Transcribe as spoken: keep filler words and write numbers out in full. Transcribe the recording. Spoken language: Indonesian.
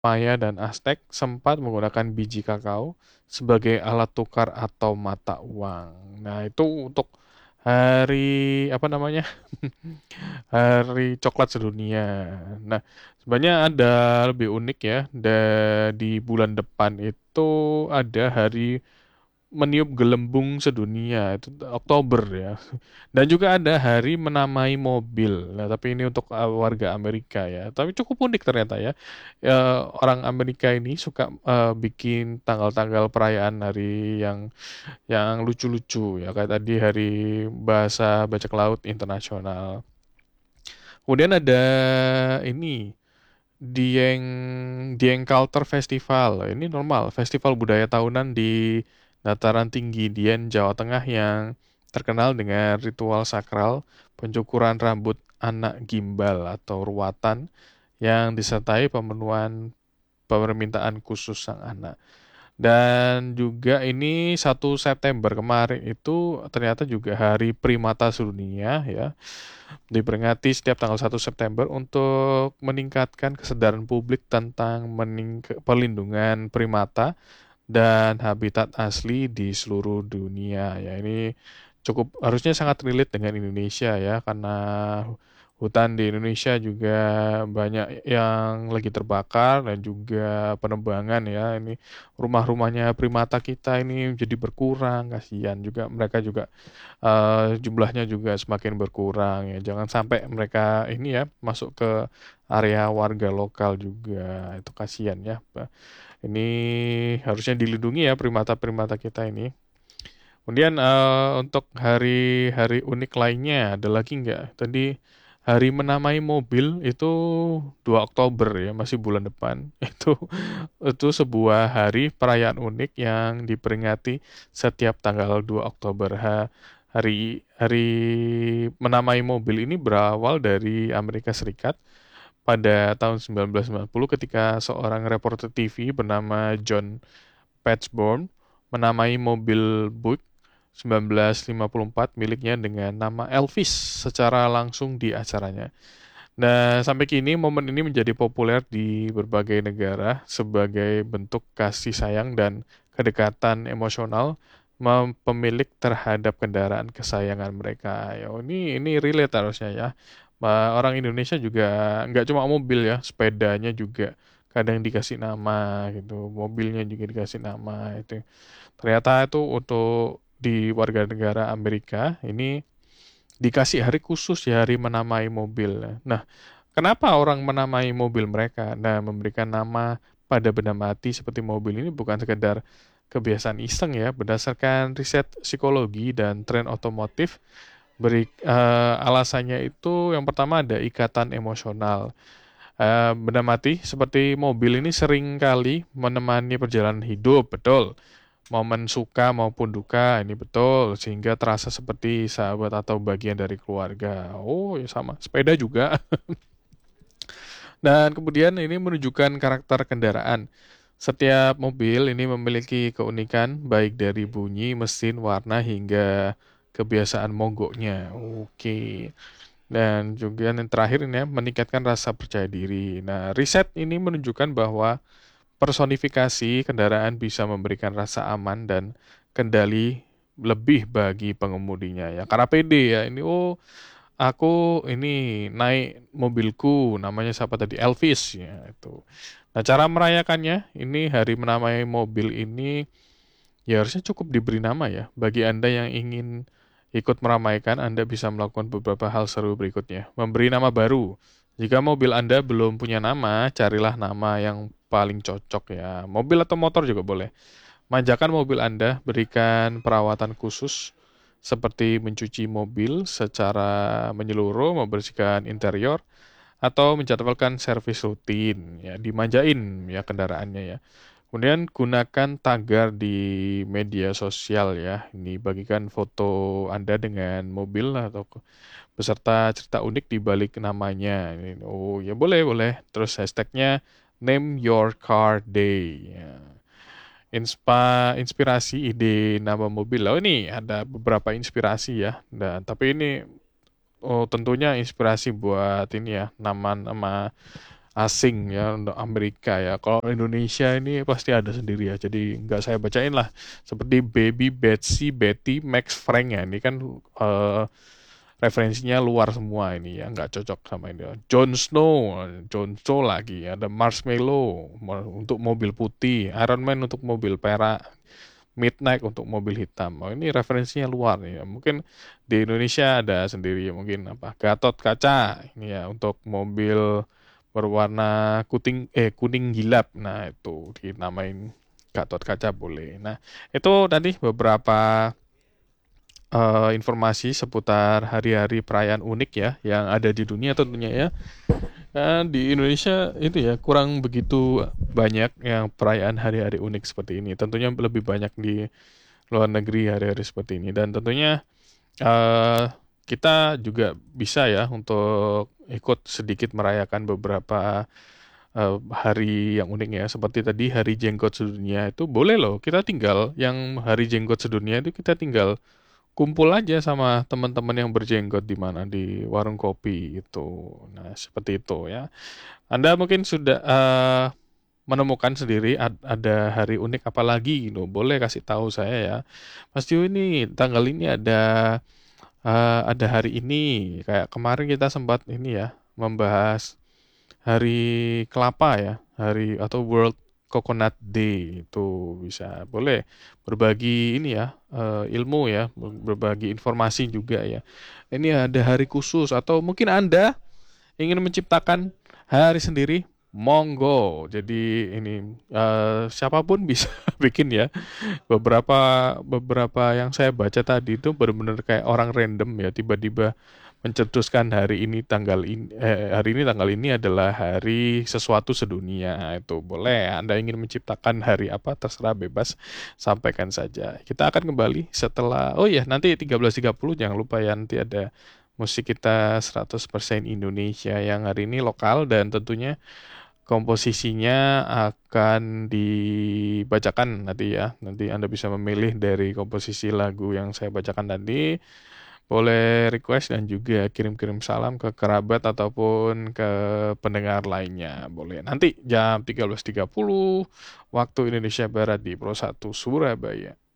Maya dan Aztec sempat menggunakan biji kakao sebagai alat tukar atau mata uang. Nah, itu untuk hari apa namanya? Hari coklat sedunia. Nah, sebenarnya ada lebih unik ya. Da- di bulan depan itu ada hari meniup gelembung sedunia, itu Oktober ya. Dan juga ada hari menamai mobil. Nah, tapi ini untuk uh, warga Amerika ya. Tapi cukup unik ternyata ya. Ya, orang Amerika ini suka uh, bikin tanggal-tanggal perayaan hari yang yang lucu-lucu ya. Kayak tadi hari bahasa bajak laut internasional. Kemudian ada ini Dieng Dieng Culture Festival. Ini normal, festival budaya tahunan di dataran tinggi Dieng, Jawa Tengah yang terkenal dengan ritual sakral pencukuran rambut anak gimbal atau ruatan yang disertai pemenuhan permintaan khusus sang anak. Dan juga ini satu September kemarin itu ternyata juga Hari Primata Sedunia ya. Diperingati setiap tanggal satu September untuk meningkatkan kesadaran publik tentang meningk- perlindungan primata dan habitat asli di seluruh dunia. Ya, ini cukup harusnya sangat relate dengan Indonesia ya, karena hutan di Indonesia juga banyak yang lagi terbakar dan juga penebangan ya. Ini rumah-rumahnya primata kita ini jadi berkurang, kasihan juga mereka juga eh, jumlahnya juga semakin berkurang ya. Jangan sampai mereka ini ya masuk ke area warga lokal juga. Itu kasihan ya. Ini harusnya dilindungi ya primata-primata kita ini. Kemudian eh, untuk hari-hari unik lainnya ada lagi nggak? Tadi hari menamai mobil itu dua Oktober ya, masih bulan depan. Itu itu sebuah hari perayaan unik yang diperingati setiap tanggal dua Oktober. Ha- hari hari menamai mobil ini berawal dari Amerika Serikat pada tahun seribu sembilan ratus sembilan puluh ketika seorang reporter T V bernama John Patchborn menamai mobil Buick seribu sembilan ratus lima puluh empat miliknya dengan nama Elvis secara langsung di acaranya. Nah, sampai kini momen ini menjadi populer di berbagai negara sebagai bentuk kasih sayang dan kedekatan emosional pemilik terhadap kendaraan kesayangan mereka. Ya, ini ini relate harusnya ya. Ma- Orang Indonesia juga nggak cuma mobil ya, sepedanya juga kadang dikasih nama gitu, mobilnya juga dikasih nama itu. Ternyata itu untuk di warga negara Amerika ini dikasih hari khusus ya, hari menamai mobil. Nah, kenapa orang menamai mobil mereka? Nah, memberikan nama pada benda mati seperti mobil ini bukan sekedar kebiasaan iseng ya, berdasarkan riset psikologi dan tren otomotif, beri, eh, alasannya itu yang pertama ada ikatan emosional. Eh, benda mati seperti mobil ini sering kali menemani perjalanan hidup, betul. Momen suka maupun duka ini betul, sehingga terasa seperti sahabat atau bagian dari keluarga. Oh, ya sama. Sepeda juga. Dan kemudian ini menunjukkan karakter kendaraan. Setiap mobil ini memiliki keunikan baik dari bunyi, mesin, warna hingga kebiasaan monggoknya. Oke. Dan juga yang terakhir ini ya, meningkatkan rasa percaya diri. Nah, riset ini menunjukkan bahwa personifikasi kendaraan bisa memberikan rasa aman dan kendali lebih bagi pengemudinya ya. Karena pede ya. Ini oh aku ini naik mobilku namanya siapa tadi Elvis ya itu. Nah, cara merayakannya ini hari menamai mobil ini ya harusnya cukup diberi nama ya. Bagi Anda yang ingin ikut meramaikan, Anda bisa melakukan beberapa hal seru berikutnya. Memberi nama baru. Jika mobil Anda belum punya nama, carilah nama yang paling cocok ya. Mobil atau motor juga boleh. Manjakan mobil Anda, berikan perawatan khusus seperti mencuci mobil secara menyeluruh, membersihkan interior, atau menjadwalkan servis rutin ya, dimanjain ya kendaraannya ya. Kemudian gunakan tagar di media sosial ya. Ini bagikan foto Anda dengan mobil atau ke- beserta cerita unik di balik namanya. Ini, oh ya boleh boleh. Terus hashtagnya Name Your Car Day. Ya. Inspa, inspirasi ide nama mobil. Oh ini ada beberapa inspirasi ya. Dan tapi ini oh tentunya inspirasi buat ini ya nama-nama asing ya, untuk Amerika ya. Kalau Indonesia ini pasti ada sendiri ya. Jadi nggak saya bacain lah. Seperti Baby, Betsy, Betty, Max, Frank ya. Ini kan eh, referensinya luar semua ini ya, nggak cocok sama ini. Jon Snow, Jon Snow lagi, ada Marshmallow untuk mobil putih, Iron Man untuk mobil perak, Midnight untuk mobil hitam. Oh, ini referensinya luar nih ya. Mungkin di Indonesia ada sendiri mungkin apa? Gatot Kaca ini ya untuk mobil berwarna kuning eh kuning gilap. Nah, itu dinamain Gatot Kaca boleh. Nah, itu tadi beberapa eh, informasi seputar hari-hari perayaan unik ya yang ada di dunia tentunya ya. Dan di Indonesia itu ya kurang begitu banyak yang perayaan hari-hari unik seperti ini. Tentunya lebih banyak di luar negeri hari-hari seperti ini. Dan tentunya eh, kita juga bisa ya untuk ikut sedikit merayakan beberapa eh, hari yang unik ya. Seperti tadi hari jenggot sedunia itu boleh loh. Kita tinggal yang hari jenggot sedunia itu kita tinggal kumpul aja sama teman-teman yang berjenggot di mana di warung kopi itu. Nah, seperti itu ya. Anda mungkin sudah eh, menemukan sendiri ad- ada hari unik apa lagi gitu. Boleh kasih tahu saya ya. Mas Dio ini tanggal ini ada eh, ada hari ini. Kayak kemarin kita sempat ini ya membahas hari kelapa ya, hari atau World Coconut Day itu bisa boleh berbagi ini ya eh, ilmu ya, ber- berbagi informasi juga ya. Ini ada hari khusus atau mungkin Anda ingin menciptakan hari sendiri, monggo. Jadi ini eh, siapapun bisa bikin ya. Beberapa beberapa yang saya baca tadi itu benar-benar kayak orang random ya, tiba-tiba mencetuskan hari ini tanggal ini eh, hari ini tanggal ini adalah hari sesuatu sedunia. Nah, itu boleh. Anda ingin menciptakan hari apa terserah bebas sampaikan saja. Kita akan kembali setelah oh ya nanti tiga belas tiga puluh jangan lupa ya nanti ada musik kita seratus persen Indonesia yang hari ini lokal dan tentunya komposisinya akan dibacakan nanti ya. Nanti Anda bisa memilih dari komposisi lagu yang saya bacakan tadi. Boleh request dan juga kirim-kirim salam ke kerabat ataupun ke pendengar lainnya. Boleh. Nanti jam tiga belas tiga puluh waktu Indonesia Barat di Pro satu Surabaya.